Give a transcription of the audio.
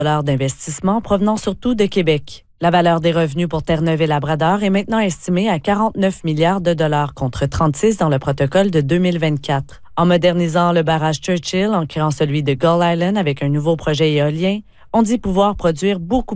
d'investissement provenant surtout de Québec. La valeur des revenus pour Terre-Neuve et Labrador est maintenant estimée à 49 milliards de dollars contre 36 dans le protocole de 2024. En modernisant le barrage Churchill, en créant celui de Gull Island avec un nouveau projet éolien, on dit pouvoir produire beaucoup